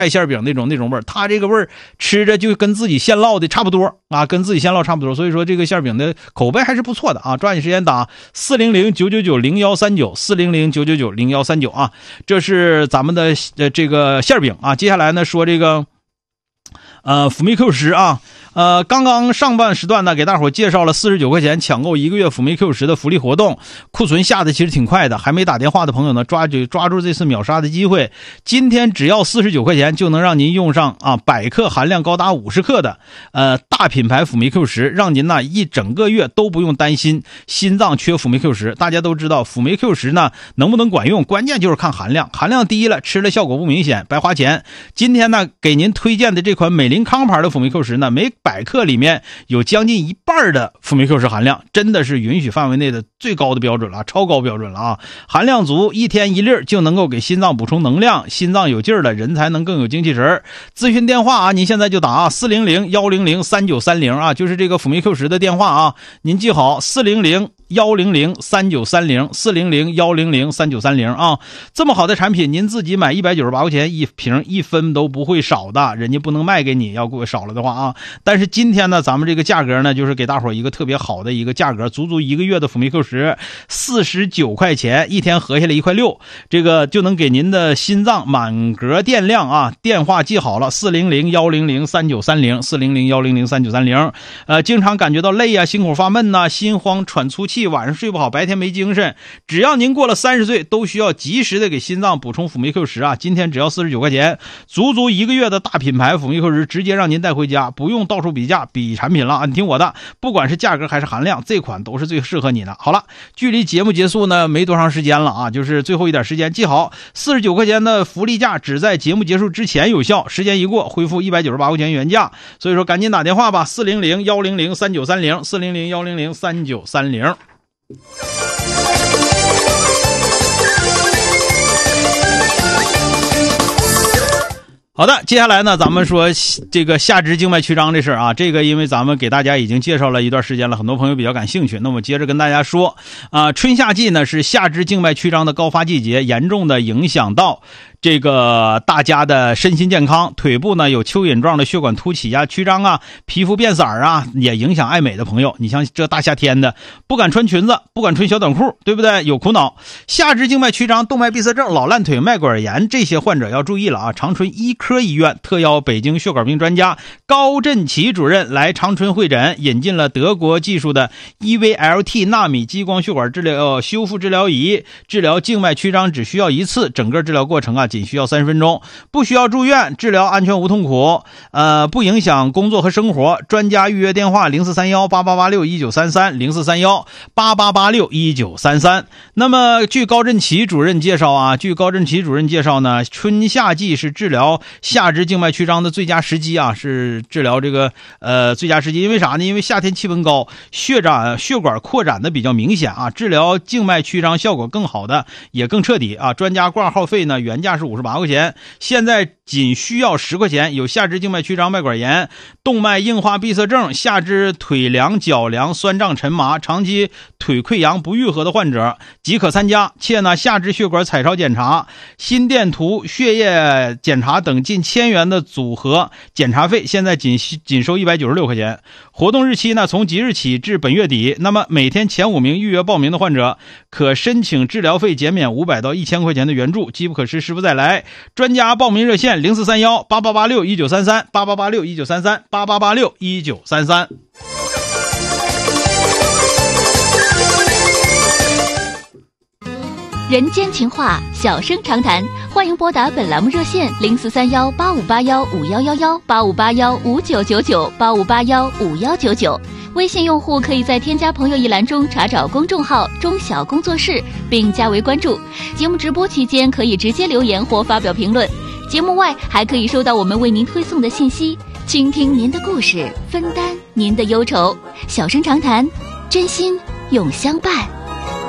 带馅饼那种味儿，它这个味儿吃着就跟自己现烙的差不多啊，跟自己现烙差不多。所以说这个馅饼的口碑还是不错的啊，抓紧时间打400-999-0139，400-999-0139啊，这是咱们的这个馅饼啊。接下来呢说这个辅酶 Q10啊。刚刚上半时段呢，给大伙介绍了49块钱抢购1个月辅酶 Q10的福利活动，库存下的其实挺快的，还没打电话的朋友呢，抓住这次秒杀的机会，今天只要49块钱就能让您用上啊100克含量高达50克的大品牌辅酶 Q10，让您呢一整个月都不用担心心脏缺辅酶 Q10。大家都知道辅酶 Q10呢能不能管用，关键就是看含量，含量低了吃了效果不明显，白花钱。今天呢给您推荐的这款美林康牌的辅酶 Q10呢，每100克里面有将近一半的辅酶 Q10含量，真的是允许范围内的最高的标准了，超高标准了啊！含量足，一天1粒就能够给心脏补充能量，心脏有劲儿了，人才能更有精气神。咨询电话啊，您现在就打啊400-100-3930啊，就是这个辅酶 Q10的电话啊，您记好400-100-3930，400-100-3930啊。这么好的产品，您自己买198块钱一瓶，一分都不会少的，人家不能卖给你，要给我少了的话啊。但是今天呢，咱们这个价格呢，就是给大伙一个特别好的一个价格，足1个月的辅酶 Q10 49块钱，一天合下来1块6，这个就能给您的心脏满格电量啊。电话记好了，400-100-3930，400-100-3930。经常感觉到累啊，心口发闷啊，心慌喘粗气，晚上睡不好，白天没精神，只要您过了30岁，都需要及时的给心脏补充辅酶 Q10啊。今天只要49块钱，足1个月的大品牌辅酶 Q10，直接让您带回家，不用到处比价比产品了啊！你听我的，不管是价格还是含量，这款都是最适合你的。好了，距离节目结束呢没多长时间了啊，就是最后一点时间，记好49块钱的福利价只在节目结束之前有效，时间一过恢复198块钱原价，所以说赶紧打电话吧，400-100-3930，400-100-3930。好的，接下来呢，咱们说这个下肢静脉曲张这事儿啊，这个因为咱们给大家已经介绍了一段时间了，很多朋友比较感兴趣。那么接着跟大家说春夏季呢是下肢静脉曲张的高发季节，严重的影响到这个大家的身心健康。腿部呢有蚯蚓状的血管凸起啊、曲张啊，皮肤变色啊，也影响爱美的朋友。你像这大夏天的，不敢穿裙子，不敢穿小短裤，对不对？有苦恼。下肢静脉曲张、动脉闭塞症、老烂腿、脉管炎这些患者要注意了啊！长春医科医院特邀北京血管病专家高振奇主任来长春会诊，引进了德国技术的 EVLT 纳米激光血管治疗修复治疗仪，治疗静脉曲张只需要1次，整个治疗过程啊仅需要30分钟，不需要住院，治疗安全无痛苦，不影响工作和生活。专家预约电话043188861933，043188861933。那么据高振奇主任介绍呢，春夏季是治疗下肢静脉曲张的最佳时机啊，是治疗这个最佳时机。因为啥呢？因为夏天气温高，血管扩展的比较明显啊，治疗静脉曲张效果更好的也更彻底啊。专家挂号费呢原价是58块钱，现在仅需要10块钱。有下肢静脉曲张、脉管炎、动脉硬化闭塞症、下肢腿凉、脚凉、酸胀沉麻、长期腿溃疡不愈合的患者即可参加。且呢，下肢血管彩超检查、心电图、血液检查等近1000元的组合检查费，现在仅收196块钱。活动日期呢，从即日起至本月底。那么每天前5名预约报名的患者可申请治疗费减免500到1000块钱的援助，机不可失，时不再来。专家报名热线043188861933，88861933，88861933。 人间情话，小声长谈，欢迎拨打本栏目热线043185815111，85815999，85815199。微信用户可以在添加朋友一栏中查找公众号中小工作室并加为关注。节目直播期间可以直接留言或发表评论，节目外还可以收到我们为您推送的信息，倾听您的故事，分担您的忧愁。小声长谈，真心永相伴。